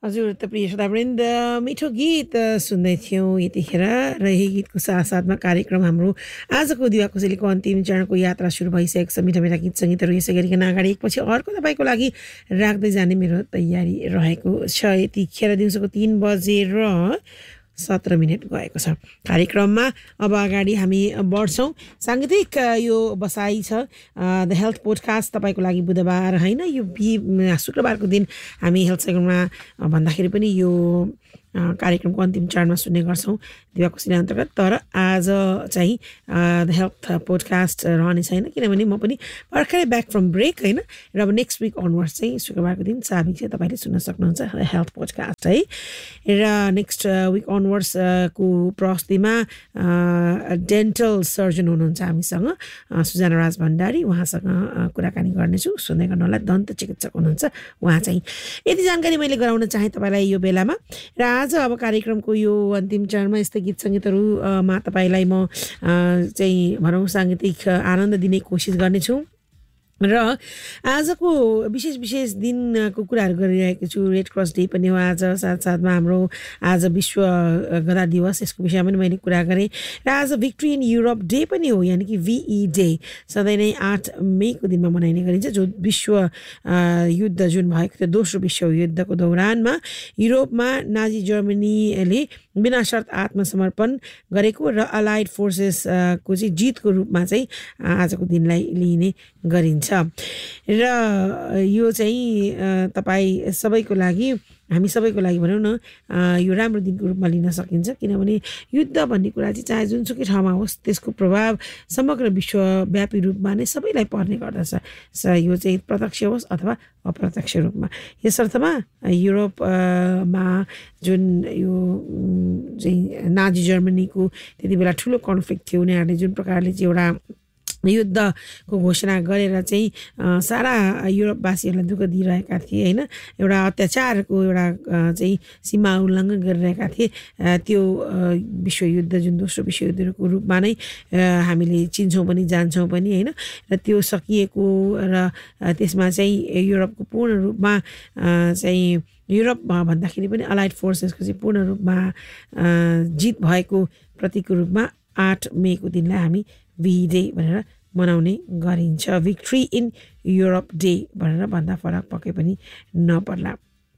हजुर त प्रिय श्रोतावृन्द मिठो गीत सुन्दै थियौँ यतिखेर र यही गीतको साथसाथमा कार्यक्रम हाम्रो आजको दिवा कोसेलीको अन्तिम चरणको यात्रा सुरु भइसकेको छ। मिठा मिठा गीत सङ्गीतहरू यसै गरिकन अगाडि एकपछि अर्को तपाईँको लागि राख्दै जाने मेरो तयारी रहेको छ। यतिखेर दिउँसोको 3 बजेर 17 मिनट गएको छ। कार्यक्रममा अब अगाडि हामी बढ्छौँ। साङ्गीतिक यो बसाइ छ द हेल्थ पोडकास्ट तपाईँको लागि बुधबार होइन, यो शुक्रबारको दिन हामी हेल्थ सेगमेन्टमा भन्दाखेरि पनि यो कार्यक्रमको अन्तिम चरणमा सुन्ने गर्छौँ दिवा कोसेली अन्तर्गत। तर आज चाहिँ द हेल्थ पोडकास्ट रहने छैन, किनभने म पनि भर्खरै ब्याक फ्रम ब्रेक होइन। र अब नेक्स्ट विक अनवर्ड्स चाहिँ शुक्रबारको दिन साबिक चाहिँ तपाईँले सुन्न सक्नुहुन्छ हेल्थ पोडकास्ट है। र नेक्स्ट विक अनवर्ड्स को प्रस्तुतिमा डेन्टल सर्जन हुनुहुन्छ हामीसँग सुजाना राज भण्डारी, उहाँसँग कुराकानी गर्नेछु। सुन्दै गर्नुहोला, दन्त चिकित्सक हुनुहुन्छ उहाँ चाहिँ। यति जानकारी मैले गराउन चाहेँ तपाईँलाई यो बेलामा। र आज अब कार्यक्रमको यो अन्तिम चरणमा यस्तै गीत सङ्गीतहरूमा तपाईँलाई म चाहिँ भनौँ साङ्गीतिक आनन्द दिने कोसिस गर्नेछु। र आजको विशेष दिनको कुराहरू गरिरहेको छु। रेड क्रस डे पनि हो आज, साथसाथमा हाम्रो आज विश्व गधा दिवस, यसको विषयमा पनि मैले कुरा गरेँ। र आज भिक्ट्री इन युरोप डे पनि हो, यानि कि VE डे। सधैँ नै 8 मेको दिनमा मनाइने गरिन्छ, जो विश्व युद्ध जुन भएको थियो दोस्रो विश्वयुद्धको दौरानमा युरोपमा नाजी जर्मनीले बिना शर्त आत्मसमर्पण गरेको र अलाइड फोर्सेसको चाहिँ जितको रूपमा चाहिँ आजको दिनलाई लिइने गरिन्छ। र यो चाहिँ तपाईँ सबैको लागि, हामी सबैको लागि भनौँ न, यो राम्रो दिनको रूपमा लिन सकिन्छ। किनभने युद्ध भन्ने कुरा चाहिँ चाहे जुनसुकै ठाउँमा होस्, त्यसको प्रभाव समग्र विश्वव्यापी रूपमा नै सबैलाई पर्ने गर्दछ। यो चाहिँ प्रत्यक्ष होस् अथवा अप्रत्यक्ष रूपमा। यस अर्थमा युरोपमा जुन यो चाहिँ नाजी जर्मनीको त्यति बेला ठुलो कन्फ्लिक्ट थियो, उनीहरूले जुन प्रकारले चाहिँ एउटा युद्धको घोषणा गरेर चाहिँ सारा युरोपवासीहरूलाई दुःख दिइरहेका थिए होइन, एउटा अत्याचारको एउटा चाहिँ सीमा उल्लङ्घन गरिरहेका थिए। त्यो विश्वयुद्ध जुन दोस्रो विश्वयुद्धको रूपमा नै हामीले चिन्छौँ पनि जान्छौँ पनि होइन। र त्यो सकिएको र त्यसमा चाहिँ युरोपको पूर्ण रूपमा चाहिँ युरोप भन्दाखेरि पनि अलाइड फोर्सेसको चाहिँ पूर्ण रूपमा जित भएको प्रतीकको रूपमा 8 मेको दिनलाई हामी VE डे भनेर मनाउने गरिन्छ। भिक्ट्री इन युरोप डे भनेर भन्दा फरक पक्कै पनि नपर्ला।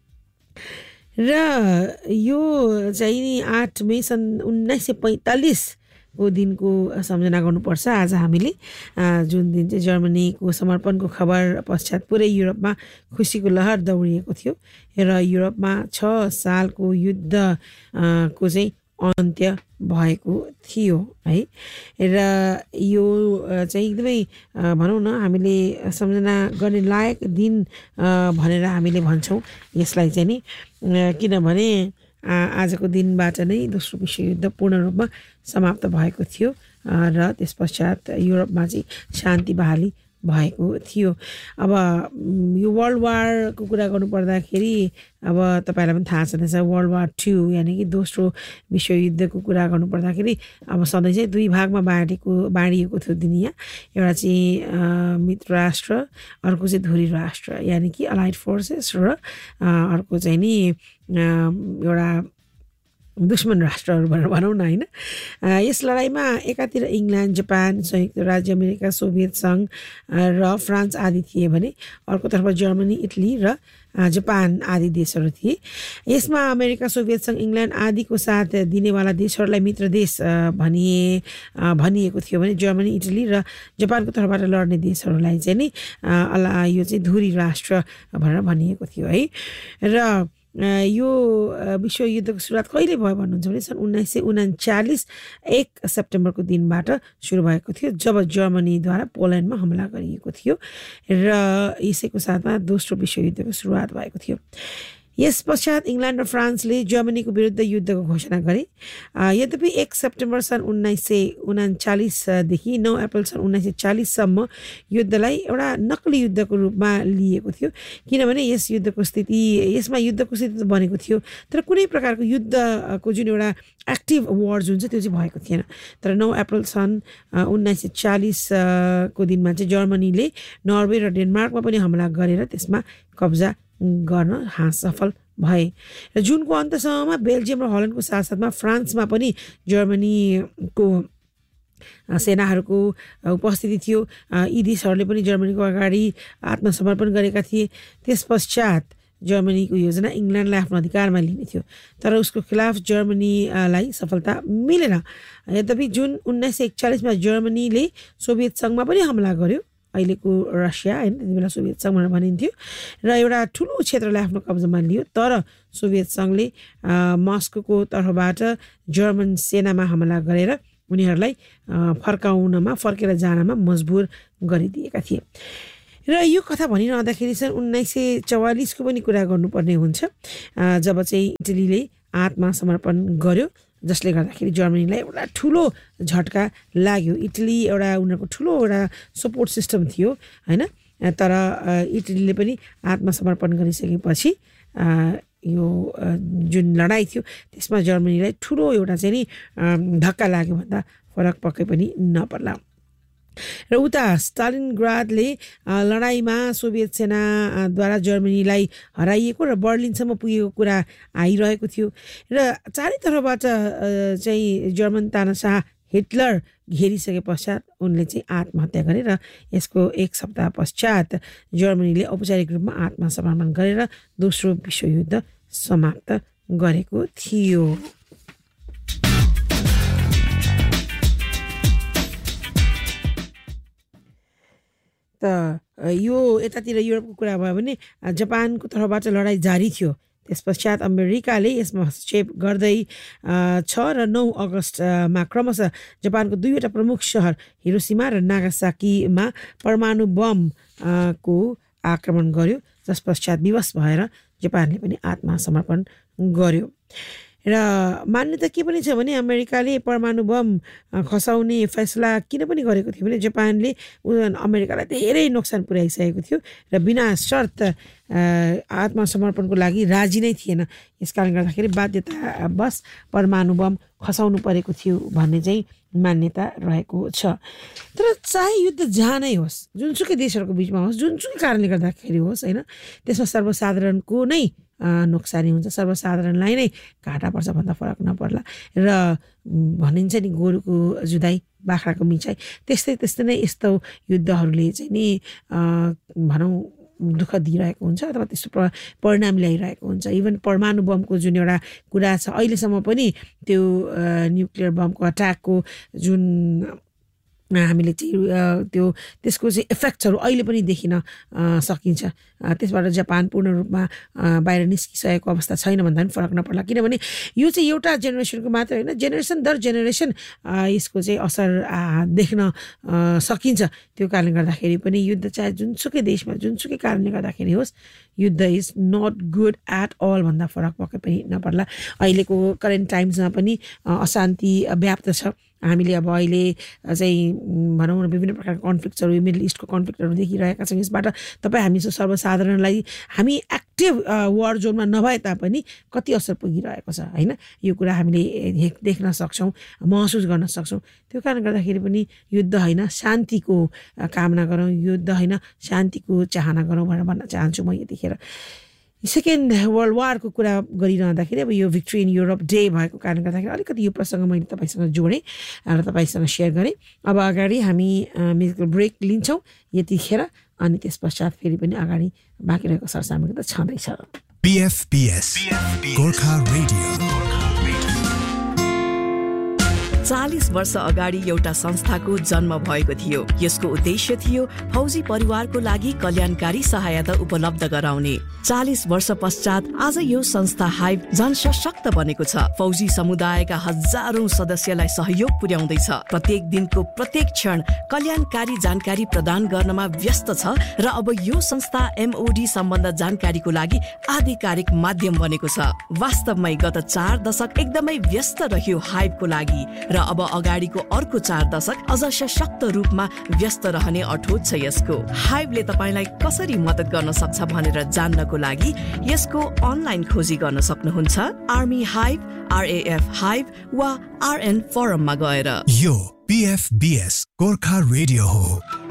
र यो चाहिँ 8 मे सन् 1945 को दिनको सम्झना गर्नुपर्छ आज हामीले, जुन दिन चाहिँ जर्मनीको समर्पणको खबर पश्चात पुरै युरोपमा खुसीको लहर दौडिएको थियो र युरोपमा 6 सालको युद्धको चाहिँ अन्त्य भएको थियो है। र यो चाहिँ एकदमै भनौँ न हामीले सम्झना गर्ने लायक दिन भनेर हामीले भन्छौँ यसलाई चाहिँ नि, किनभने आजको दिनबाट नै दोस्रो विश्वयुद्ध पूर्ण रूपमा समाप्त भएको थियो र त्यस पश्चात युरोपमा चाहिँ शान्ति बहाली भएको थियो। अब यो वर्ल्ड वारको कुरा गर्नु पर्दाखेरि अब तपाईँलाई पनि थाहा छँदैछ, वर्ल्ड वार 2 यानि कि दोस्रो विश्वयुद्धको कुरा गर्नु पर्दाखेरि अब सधैँ चाहिँ 2 भागमा बाँडिएको थियो दुनियाँ। एउटा चाहिँ मित्र राष्ट्र, अर्को चाहिँ धुरी राष्ट्र यानि कि अलाइड फोर्सेस, र अर्को चाहिँ नि एउटा दुश्मन राष्ट्रहरू भनेर भनौँ न होइन। यस लडाइँमा एकातिर इङ्ल्यान्ड, जापान, संयुक्त राज्य अमेरिका, सोभियत सङ्घ र फ्रान्स आदि थिए भने अर्कोतर्फ जर्मनी, इटली र जापान आदि देशहरू थिए। यसमा अमेरिका, सोभियत सङ्घ, इङ्ल्यान्ड आदिको साथ दिनेवाला देशहरूलाई मित्र देश भनिएको थियो भने जर्मनी, इटली र जापानको तर्फबाट लड्ने देशहरूलाई चाहिँ नि यो चाहिँ धुरी राष्ट्र भनेर भनिएको थियो है। र यो विश्वयुद्धको सुरुवात कहिले भयो भन्नुहुन्छ भने सन् 1939 1 सेप्टेम्बरको दिनबाट सुरु भएको थियो, जब जर्मनीद्वारा पोल्यान्डमा हमला गरिएको थियो र यसैको साथमा दोस्रो विश्वयुद्धको सुरुवात भएको थियो। यस पश्चात इङ्ल्यान्ड र फ्रान्सले जर्मनीको विरुद्ध युद्धको घोषणा गरे। यद्यपि 1 सेप्टेम्बर सन् 1939 देखि 9 अप्रिल सन् 1940 सम्म युद्धलाई एउटा नक्कली युद्धको रूपमा लिएको थियो, किनभने यसमा युद्धको स्थिति त बनेको थियो तर कुनै प्रकारको युद्धको जुन एउटा एक्टिभ वार जुन चाहिँ त्यो चाहिँ भएको थिएन। तर 9 अप्रिल सन् 1940 को दिनमा चाहिँ जर्मनीले नर्वे र डेनमार्कमा पनि हमला गरेर त्यसमा कब्जा गर्न सफल भए र जुनको अन्तसम्ममा बेल्जियम र हल्यान्डको साथसाथमा फ्रान्समा पनि जर्मनीको सेनाहरूको उपस्थिति थियो। यी देशहरूले पनि जर्मनीको अगाडि आत्मसमर्पण गरेका थिए। त्यस पश्चात जर्मनीको योजना इङ्ल्यान्डलाई आफ्नो अधिकारमा लिने थियो, तर उसको खिलाफ जर्मनीलाई सफलता मिलेन। यद्यपि जुन 1941मा जर्मनीले सोभियत सङ्घमा पनि हमला गर्यो, अहिलेको रसिया होइन, त्यति बेला सोभियत सङ्घ भनेर भनिन्थ्यो, र एउटा ठुलो क्षेत्रलाई आफ्नो कब्जामा लियो। तर सोभियत सङ्घले मस्कोको तर्फबाट जर्मन सेनामा हमला गरेर उनीहरूलाई फर्केर जानमा मजबुर गरिदिएका थिए। र यो कथा भनिरहँदाखेरि सन् 1944को पनि कुरा गर्नुपर्ने हुन्छ, जब चाहिँ इटलीले आत्मसमर्पण गर्यो, जसले गर्दाखेरि जर्मनीलाई एउटा ठुलो झट्का लाग्यो। इटली एउटा उनीहरूको ठुलो एउटा सपोर्ट सिस्टम थियो होइन, तर इटलीले पनि आत्मसमर्पण गरिसकेपछि यो जुन लडाइँ थियो त्यसमा जर्मनीलाई ठुलो एउटा चाहिँ नि धक्का लाग्यो भन्दा फरक पक्कै पनि नपर्ला। र उता स्टालिनग्राडले लडाइँमा सोभियत सेनाद्वारा जर्मनीलाई हराइएको र बर्लिनसम्म पुगेको कुरा आइरहेको थियो र चारैतर्फबाट चाहिँ जर्मन तानाशाह हिटलर घेरिसके पश्चात उनले चाहिँ आत्महत्या गरे र यसको एक सप्ताह पश्चात जर्मनीले औपचारिक रूपमा आत्मसमर्पण गरेर दोस्रो विश्वयुद्ध समाप्त गरेको थियो। त यो यतातिर युरोपको कुरा भयो भने जापानको तर्फबाट लडाइँ जारी थियो। त्यस पश्चात अमेरिकाले यसमा हस्तक्षेप गर्दै 6 र 9 अगस्टमा क्रमशः जापानको दुईवटा प्रमुख सहर हिरोसिमा र नागासाकीमा परमाणु बमको आक्रमण गर्यो, जस पश्चात विवश भएर जापानले पनि आत्मसमर्पण गर्यो। र मान्यता के पनि छ भने अमेरिकाले परमाणु बम खसाउने फैसला किन पनि गरेको थियो भने जापानले अमेरिकालाई धेरै नोक्सान पुर्याइसकेको थियो र बिना शर्त आत्मसमर्पणको लागि राजी नै थिएन। यस कारणले गर्दाखेरि बाध्यतावश परमाणु बम खसाउनु परेको थियो भन्ने चाहिँ मान्यता रहेको छ। तर चाहे युद्ध जहाँ नै होस्, जुनसुकै देशहरूको बिचमा होस्, जुनसुकै कारणले गर्दाखेरि होस् होइन, त्यसमा सर्वसाधारणको नै नोक्सानी हुन्छ, सर्वसाधारणलाई नै घाटा पर्छ भन्दा फरक नपर्ला। र भनिन्छ नि गोरुको जुधाइ बाख्राको मिचाइ, त्यस्तै नै यस्तो युद्धहरूले चाहिँ नि भनौँ दुःख दिइरहेको हुन्छ अथवा त्यस्तो परिणाम ल्याइरहेको हुन्छ। इभन परमाणु बमको जुन एउटा कुरा छ, अहिलेसम्म पनि त्यो न्युक्लियर बमको अट्याकको जुन हामीले चाहिँ त्यसको चाहिँ इफेक्ट्सहरू अहिले पनि देखिन सकिन्छ। त्यसबाट जापान पूर्ण रूपमा बाहिर निस्किसकेको अवस्था छैन भन्दा पनि फरक नपर्ला, किनभने यो चाहिँ एउटा जेनेरेसनको मात्र होइन, जेनेरेसन दर जेनेरेसन यसको चाहिँ असर देख्न सकिन्छ। त्यो कारणले गर्दाखेरि पनि युद्ध चाहे जुनसुकै देशमा जुनसुकै कारणले गर्दाखेरि होस्, युद्ध is not good at all भन्दा फरक पक्कै पनि नपर्ला। अहिलेको करेन्ट टाइम्समा पनि अशान्ति व्याप्त छ। हामीले अब अहिले चाहिँ भनौँ न विभिन्न प्रकारको कन्फ्लिक्ट्सहरू, मिडल इस्टको कन्फ्लिक्टहरू देखिरहेका छौँ। यसबाट तपाईँ हामी सर्वसाधारणलाई हामी एक्टिभ वार जोनमा नभए तापनि कति असर पुगिरहेको छ होइन, यो कुरा हामीले देख्न सक्छौँ, महसुस गर्न सक्छौँ। त्यो कारणले गर्दाखेरि पनि युद्ध होइन शान्तिको कामना गरौँ, युद्ध होइन शान्तिको चाहना गरौँ भनेर भन्न चाहन्छु म यतिखेर। सेकेन्ड वर्ल्ड वारको कुरा गरिरहँदाखेरि अब यो भिक्ट्री इन युरोप डे भएको कारणले गर्दाखेरि अलिकति यो प्रसङ्ग मैले तपाईँसँग जोडेँ र तपाईँसँग सेयर गरेँ। अब अगाडि हामी म्युजिकल ब्रेक लिन्छौँ यतिखेर, अनि त्यस पश्चात फेरि पनि अगाडि बाँकी रहेको सरसामग्री त छँदैछ। PFBS गोर्खा रेडियो 40 वर्ष अगाडि एउटा संस्थाको जन्म भएको थियो। यसको उद्देश्य थियो फौजी परिवारको लागि कल्याणकारी सहायता उपलब्ध गराउने। 40 वर्ष पश्चात आज यो संस्था हाइभ झन सशक्त बनेको छ। फौजी समुदायका हजारौं सदस्यलाई सहयोग पुर्याउँदैछ। प्रत्येक दिनको प्रत्येक क्षण कल्याणकारी जानकारी प्रदान गर्नमा व्यस्त छ र अब यो संस्था MOD सम्बन्ध जानकारीको लागि आधिकारिक माध्यम बनेको छ। वास्तवमै गत 4 दशक एकदमै व्यस्त रह्यो हाइभको लागि र अब अगाडिको अर्को 4 दशक अझ सशक्त रूपमा व्यस्त रहने अठोट छ यसको। हाइभले तपाईलाई कसरी मद्दत गर्न सक्छ भनेर जान्नको लागि यसको अनलाइन खोजी गर्न सक्नुहुन्छ। आर्मी हाइभ, RAF हाइभ वा RN फोरममा गएर। यो PFBS गोर्खा रेडियो हो।